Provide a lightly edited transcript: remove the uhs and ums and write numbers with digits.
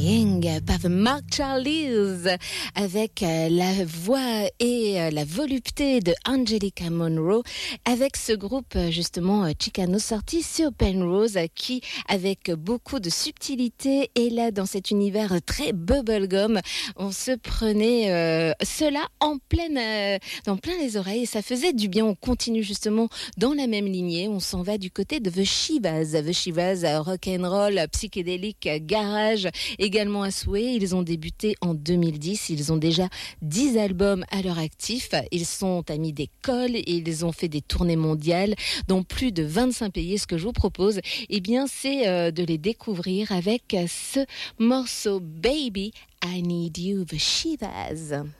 Crying par The Mark Charlies avec la voix et la volupté de Angelica Monroe avec ce groupe justement Chicano sorti sur Penrose qui avec beaucoup de subtilité et là dans cet univers très bubblegum on se prenait cela dans plein les oreilles et ça faisait du bien. On continue justement dans la même lignée, on s'en va du côté de The Shivas rock'n'roll, psychédélique, garage, également à souhait. Ils ont débuté en 2010, ils ont déjà 10 albums à leur actif, ils sont amis d'école et ils ont fait des tournées mondiales dans plus de 25 pays. Ce que je vous propose, eh bien, c'est de les découvrir avec ce morceau Baby, I Need You, The Shivas.